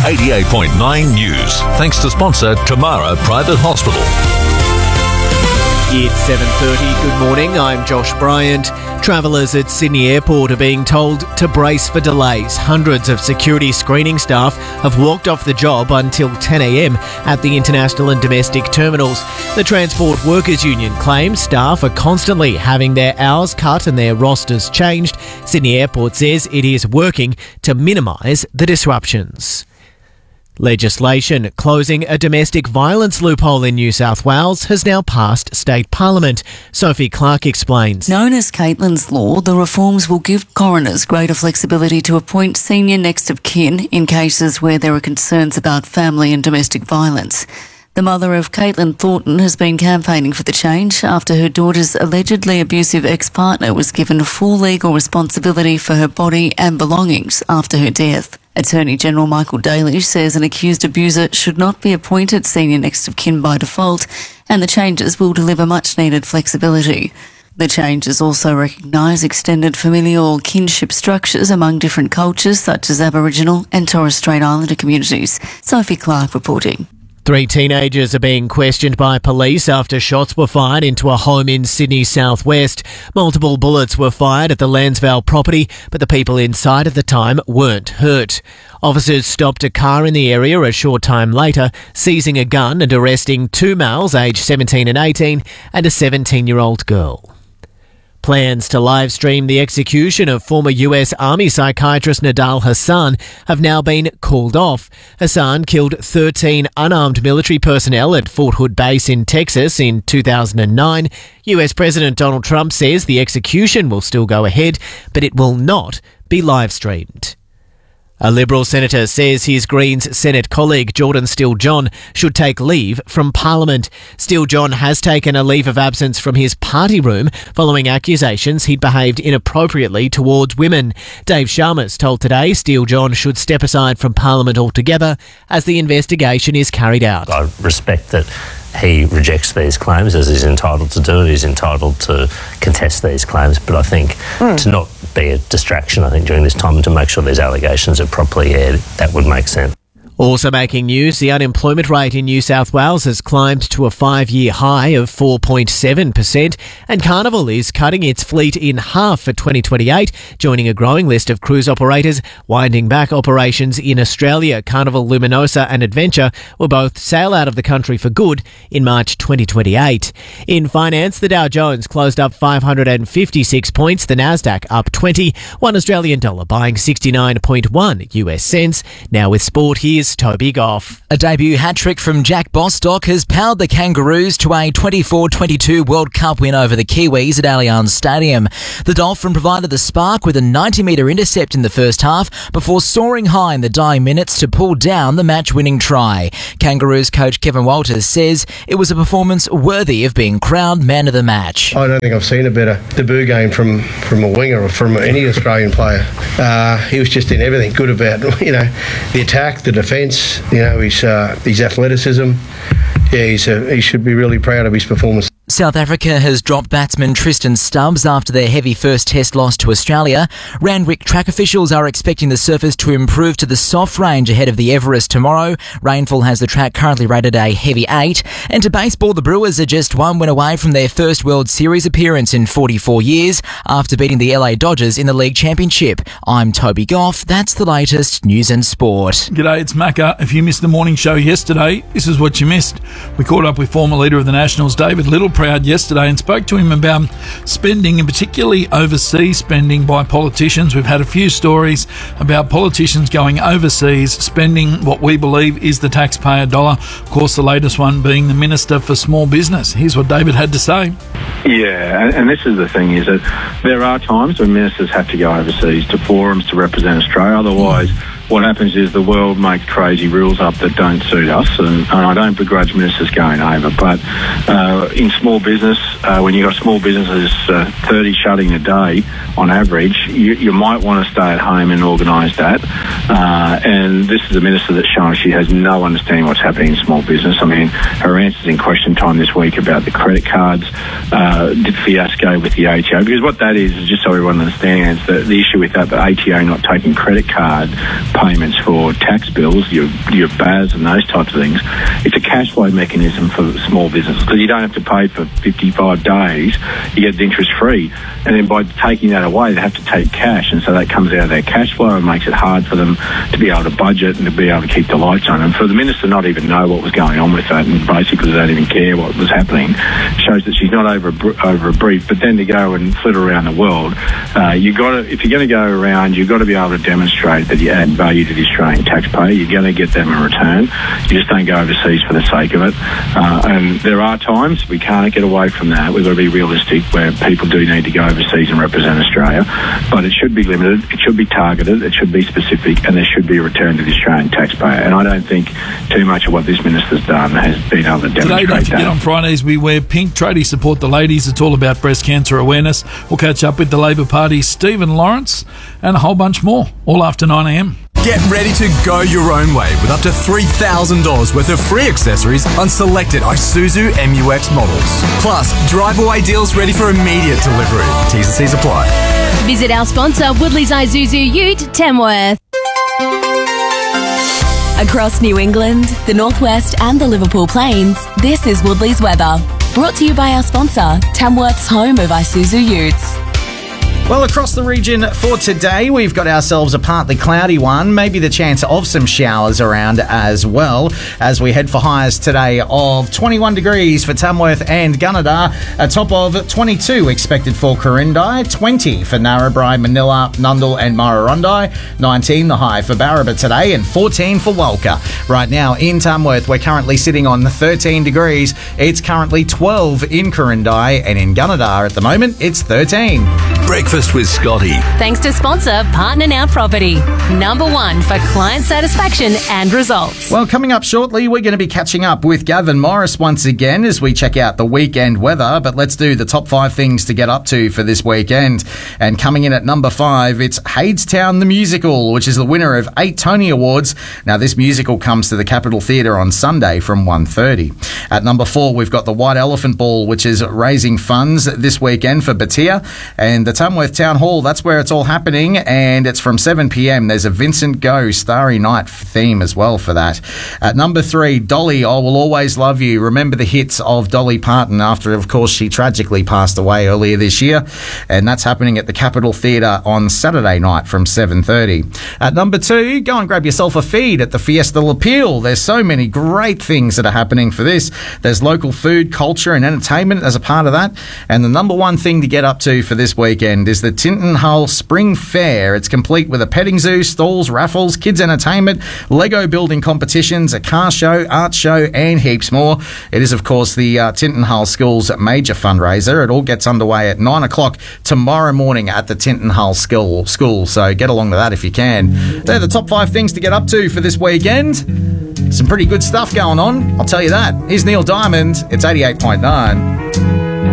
88.9 News. Thanks to sponsor Tamara Private Hospital. It's 7:30. Good morning. I'm Josh Bryant. Travellers at Sydney Airport are being told to brace for delays. Hundreds of security screening staff have walked off the job until 10 a.m. at the international and domestic terminals. The Transport Workers Union claims staff are constantly having their hours cut and their rosters changed. Sydney Airport says it is working to minimise the disruptions. Legislation closing a domestic violence loophole in New South Wales has now passed state parliament. Sophie Clark explains. Known as Caitlin's Law, the reforms will give coroners greater flexibility to appoint senior next of kin in cases where there are concerns about family and domestic violence. The mother of Caitlin Thornton has been campaigning for the change after her daughter's allegedly abusive ex-partner was given full legal responsibility for her body and belongings after her death. Attorney General Michael Daly says an accused abuser should not be appointed senior next of kin by default, and the changes will deliver much-needed flexibility. The changes also recognise extended familial kinship structures among different cultures such as Aboriginal and Torres Strait Islander communities. Sophie Clark reporting. 3 teenagers are being questioned by police after shots were fired into a home in Sydney southwest. Multiple bullets were fired at the Lansvale property, but the people inside at the time weren't hurt. Officers stopped a car in the area a short time later, seizing a gun and arresting 2 males aged 17 and 18 and a 17-year-old girl. Plans to live stream the execution of former US Army psychiatrist Nidal Hasan have now been called off. Hasan killed 13 unarmed military personnel at Fort Hood Base in Texas in 2009. US President Donald Trump says the execution will still go ahead, but it will not be live streamed. A Liberal senator says his Greens Senate colleague Jordan Steele-John should take leave from Parliament. Steele-John has taken a leave of absence from his party room following accusations he'd behaved inappropriately towards women. Dave Sharmas told Today Steele-John should step aside from Parliament altogether as the investigation is carried out. I respect that he rejects these claims, as he's entitled to do it. He's entitled to contest these claims, but I think to not be a distraction, I think, during this time, and to make sure these allegations are properly aired, that would make sense. Also making news, the unemployment rate in New South Wales has climbed to a 5-year high of 4.7%, and Carnival is cutting its fleet in half for 2028, joining a growing list of cruise operators winding back operations in Australia. Carnival Luminosa and Adventure will both sail out of the country for good in March 2028. In finance, the Dow Jones closed up 556 points, the Nasdaq up 20, $1 Australian dollar buying 69.1 US cents. Now with sport, here's Toby Goff. A debut hat-trick from Jack Bostock has powered the Kangaroos to a 24-22 World Cup win over the Kiwis at Allianz Stadium. The Dolphin provided the spark with a 90-metre intercept in the first half before soaring high in the dying minutes to pull down the match-winning try. Kangaroos coach Kevin Walters says it was a performance worthy of being crowned man of the match. I don't think I've seen a better debut game from a winger or from any Australian player. He was just in everything good about, the attack, the defence, his athleticism. Yeah, he should be really proud of his performance. South Africa has dropped batsman Tristan Stubbs after their heavy first test loss to Australia. Randwick track officials are expecting the surface to improve to the soft range ahead of the Everest tomorrow. Rainfall has the track currently rated a heavy 8. And to baseball, the Brewers are just 1 win away from their first World Series appearance in 44 years after beating the LA Dodgers in the League Championship. I'm Toby Goff. That's the latest news and sport. G'day, it's Macca. If you missed the morning show yesterday, this is what you missed. We caught up with former leader of the Nationals, David Littleproud, yesterday and spoke to him about spending, and particularly overseas spending by politicians. We've had a few stories about politicians going overseas, spending what we believe is the taxpayer dollar. Of course, the latest one being the Minister for Small Business. Here's what David had to say. Yeah, and this is the thing, is that there are times when ministers have to go overseas to forums to represent Australia. Otherwise, what happens is the world makes crazy rules up that don't suit us, and I don't begrudge ministers going over. But in small business, when you've got small businesses, 30 shutting a day on average, you might want to stay at home and organise that. And this is a minister that's shown she has no understanding what's happening in small business. I mean, her answers in Question Time this week about the credit cards, the fiasco with the ATO, because what that is just so everyone understands, the issue with that, the ATO not taking credit card payments for tax bills, your BAS and those types of things. It's a cash flow mechanism for small businesses because you don't have to pay for 55 days. You get it interest free. And then by taking that away, they have to take cash. And so that comes out of their cash flow and makes it hard for them to be able to budget and to be able to keep the lights on. And for the minister not even know what was going on with that and basically they don't even care what was happening shows that she's not over a brief. But then to go and flit around the world, if you're going to go around, you've got to be able to demonstrate that you add value to the Australian taxpayer. You're going to get them in return. You just don't go overseas for the sake of it. And there are times we can't get away from that. We've got to be realistic where people do need to go overseas and represent Australia. But it should be limited, it should be targeted, it should be specific, and there should be a return to the Australian taxpayer. And I don't think too much of what this minister's done has been able to demonstrate Today, don't forget, that. on Fridays we wear pink. Tradie support the ladies. It's all about breast cancer awareness. We'll catch up with the Labor Party's Stephen Lawrence and a whole bunch more, all after 9 a.m. Get ready to go your own way with up to $3,000 worth of free accessories on selected Isuzu MU-X models. Plus, drive-away deals ready for immediate delivery. T's and C's apply. Visit our sponsor, Woodley's Isuzu Ute, Tamworth. Across New England, the Northwest and the Liverpool Plains, this is Woodley's weather. Brought to you by our sponsor, Tamworth's home of Isuzu Utes. Well, across the region for today, we've got ourselves a partly cloudy one, maybe the chance of some showers around as well, as we head for highs today of 21 degrees for Tamworth and Gunnedah, a top of 22 expected for Corindai, 20 for Narrabri, Manila, Nundle and Murrurundi, 19 the high for Barraba today, and 14 for Walker. Right now in Tamworth, we're currently sitting on 13 degrees. It's currently 12 in Corindai, and in Gunnedah at the moment, it's 13. Breakfast with Scotty. Thanks to sponsor Partner Now Property. Number one for client satisfaction and results. Well, coming up shortly, we're going to be catching up with Gavin Morris once again as we check out the weekend weather. But let's do the top 5 things to get up to for this weekend. And coming in at number 5, it's Hadestown the Musical, which is the winner of 8 Tony Awards. Now, this musical comes to the Capitol Theatre on Sunday from 1:30. At number 4, we've got the White Elephant Ball, which is raising funds this weekend for Batia. And the Tamworth Town Hall, that's where it's all happening, and it's from 7 p.m. There's a Vincent Go Starry Night theme as well for that. At number 3, Dolly, I Will Always Love You. Remember the hits of Dolly Parton after, of course, she tragically passed away earlier this year, and that's happening at the Capitol Theatre on Saturday night from 7:30. At number 2, go and grab yourself a feed at the Fiesta Lapille. There's so many great things that are happening for this. There's local food, culture and entertainment as a part of that, and the number 1 thing to get up to for this weekend is the Tinton Hull Spring Fair. It's complete with a petting zoo, stalls, raffles, kids entertainment, Lego building competitions, a car show, art show and heaps more. It is, of course, the Tinton Hull School's major fundraiser. It all gets underway at 9 o'clock tomorrow morning at the Tinton Hull School, so get along to that if you can. They're the top 5 things to get up to for this weekend. Some pretty good stuff going on, I'll tell you that. Here's Neil Diamond. It's 88.9.